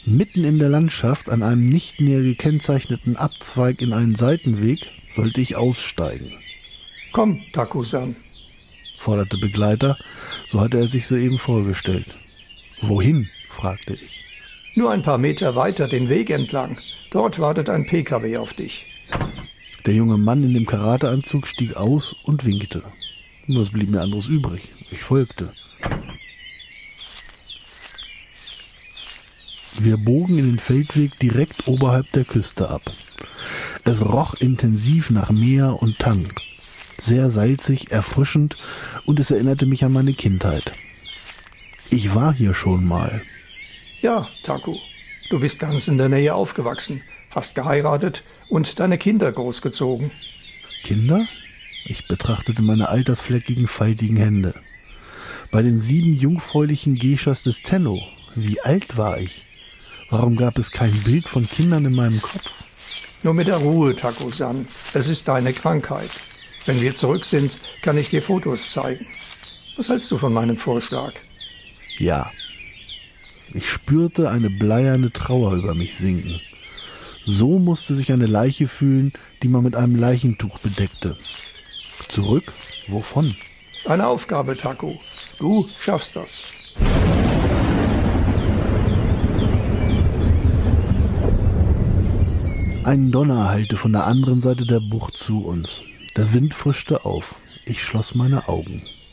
Mitten in der Landschaft, an einem nicht näher gekennzeichneten Abzweig in einen Seitenweg, sollte ich aussteigen. »Komm, Taku-san«, forderte Begleiter, so hatte er sich soeben vorgestellt. »Wohin?« fragte ich. »Nur ein paar Meter weiter den Weg entlang. Dort wartet ein PKW auf dich.« Der junge Mann in dem Karateanzug stieg aus und winkte. Was blieb mir anderes übrig? Ich folgte. Wir bogen in den Feldweg direkt oberhalb der Küste ab. Es roch intensiv nach Meer und Tang. Sehr salzig, erfrischend und es erinnerte mich an meine Kindheit. Ich war hier schon mal. »Ja, Taku, du bist ganz in der Nähe aufgewachsen, hast geheiratet und deine Kinder großgezogen.« »Kinder?« Ich betrachtete meine altersfleckigen, faltigen Hände. Bei den 7 jungfräulichen Geishas des Tenno. Wie alt war ich? Warum gab es kein Bild von Kindern in meinem Kopf? »Nur mit der Ruhe, Taku-san. Es ist deine Krankheit. Wenn wir zurück sind, kann ich dir Fotos zeigen. Was hältst du von meinem Vorschlag?« Ja. Ich spürte eine bleierne Trauer über mich sinken. So musste sich eine Leiche fühlen, die man mit einem Leichentuch bedeckte. Zurück? Wovon? »Eine Aufgabe, Taku. Du schaffst das.« Ein Donner hallte von der anderen Seite der Bucht zu uns. Der Wind frischte auf. Ich schloss meine Augen.